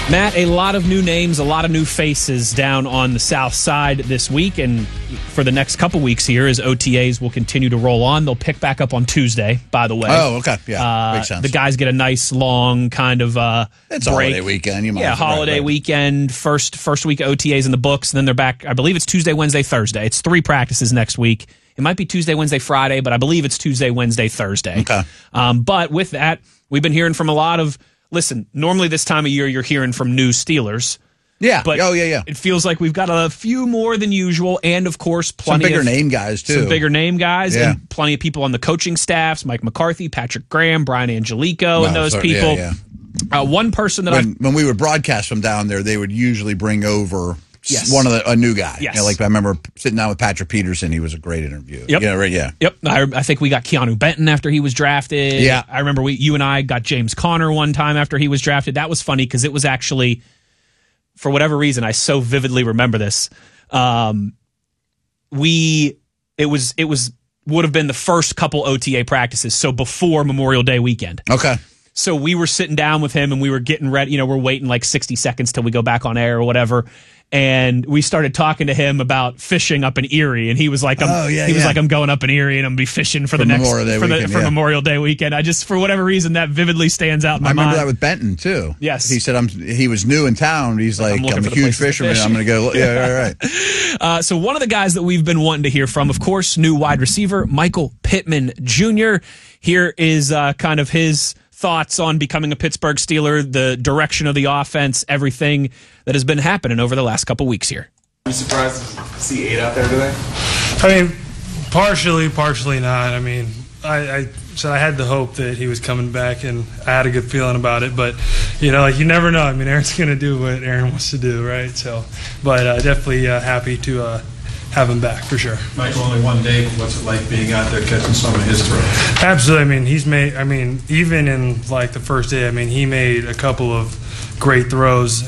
Matt, a lot of new names, a lot of new faces down on the south side this week, and for the next couple weeks here as OTAs will continue to roll on. They'll pick back up on Tuesday, by the way. Oh, okay. Yeah, makes sense. The guys get a nice, long kind of it's break. A holiday weekend. Holiday weekend, first week of OTAs in the books, and then they're back. I believe it's Tuesday, Wednesday, Thursday. It's 3 practices next week. It might be Tuesday, Wednesday, Friday, but I believe it's Tuesday, Wednesday, Thursday. Okay. But with that, we've been hearing from a lot of... Listen, normally this time of year you're hearing from new Steelers. Yeah. But it feels like we've got a few more than usual, and of course plenty some bigger name guys too. Some bigger name guys, and plenty of people on the coaching staffs: Mike McCarthy, Patrick Graham, Brian Angelico, and those people. One person that when we would broadcast from down there, they would usually bring over a new guy. Yes. Like I remember sitting down with Patrick Peterson. He was a great interview. Yep. Yeah, right. Yeah. Yep. I think we got Keanu Benton after he was drafted. Yeah. I remember you and I got James Conner one time after he was drafted. That was funny because it was actually, for whatever reason, I so vividly remember this. It would have been the first couple OTA practices, so before Memorial Day weekend. Okay. So we were sitting down with him and we were getting ready. We're waiting like 60 seconds till we go back on air or whatever. And we started talking to him about fishing up in Erie, and he was like, "I'm going up in Erie, and I'm gonna be fishing for Memorial Day weekend." I just, for whatever reason, that vividly stands out in my mind. I remember that with Benton too. Yes, he said he was new in town. He's like, I'm a huge fisherman. I'm gonna go. Yeah, right. So one of the guys that we've been wanting to hear from, of course, new wide receiver Michael Pittman Jr. Here is kind of his thoughts on becoming a Pittsburgh Steeler, the direction of the offense, everything that has been happening over the last couple weeks here. Are you surprised to see 8 out there today? I mean, partially not. I mean, I said I had the hope that he was coming back, and I had a good feeling about it. But, you never know. I mean, Aaron's going to do what Aaron wants to do, right? So, but definitely happy to have him back for sure. Michael, only one day. What's it like being out there catching some of his throws? Absolutely. I mean, even in like the first day, he made a couple of great throws.